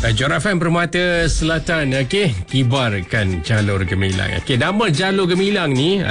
Johor FM Permata Selatan, kibarkan jalur gemilang. Nama jalur gemilang ni,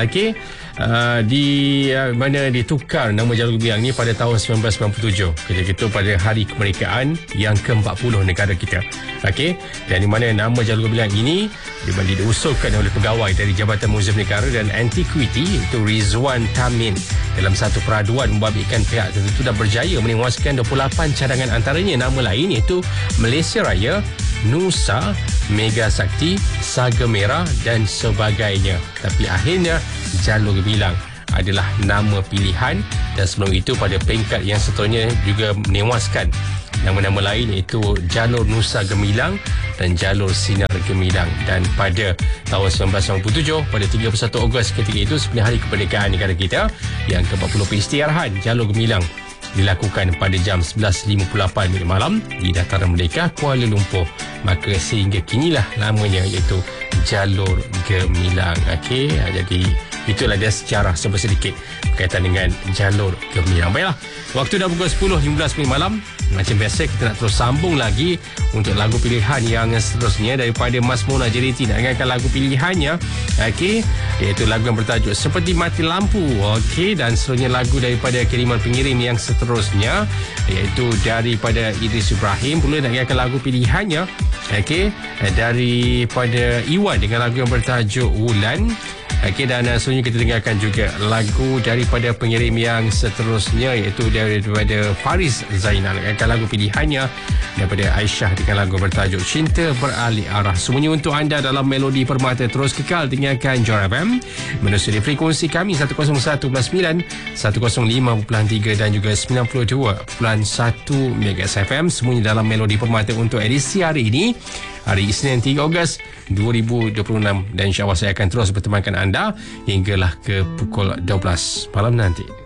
mana ditukar nama jalur gemilang ni pada tahun 1997. Ketika itu pada hari kemerdekaan yang ke-40 negara kita. Dan di mana nama jalur gemilang ini diusulkan oleh pegawai dari Jabatan Muzium Negara dan Antiquiti, itu Rizwan Tamin, dalam satu peraduan membabitkan pihak tertentu dan berjaya menewaskan 28 cadangan, antaranya nama lain iaitu Malaysia Raya, Nusa, Mega Sakti, Saga Merah dan sebagainya. Tapi akhirnya jalur gemilang adalah nama pilihan, dan sebelum itu pada peringkat yang seterusnya juga menewaskan nama-nama lain iaitu Jalur Nusa Gemilang dan Jalur Sinar Gemilang. Dan pada tahun 1997, pada 31 Ogos ketika itu, sebenarnya hari kemerdekaan negara kita yang ke-40, peristiarahan Jalur Gemilang dilakukan pada jam 11.58 malam di Dataran Merdeka, Kuala Lumpur. Maka sehingga kinilah namanya iaitu Jalur Gemilang. Jadi itulah dia sejarah sedikit berkaitan dengan Jalur Gemilang. Baiklah, waktu dah pukul 10.15 malam. Macam biasa, kita nak terus sambung lagi untuk lagu pilihan yang seterusnya daripada Mas Mona Jeriti. Nak dengarkan lagu pilihannya, iaitu lagu yang bertajuk Seperti Mati Lampu. Dan seterusnya lagu daripada kiriman pengirim yang seterusnya, iaitu daripada Idris Ibrahim. Pula nak dengarkan lagu pilihannya, daripada Iwan dengan lagu yang bertajuk Wulan. Dan seterusnya kita dengarkan juga lagu daripada pengirim yang seterusnya, iaitu daripada Faris Zainal. Lagu pilihannya daripada Aisyah dengan lagu bertajuk Cinta Beralih Arah. Semuanya untuk anda dalam Melodi Permata. Terus kekal dengarkan Johor FM menerusi frekuensi kami 101.9, 105.3 dan juga 92.1 MHz FM. Semuanya dalam Melodi Permata untuk edisi hari ini, hari Isnin 3 Ogos 2026. Dan insyaAllah saya akan terus bertemankan anda hinggalah ke pukul 12 malam nanti.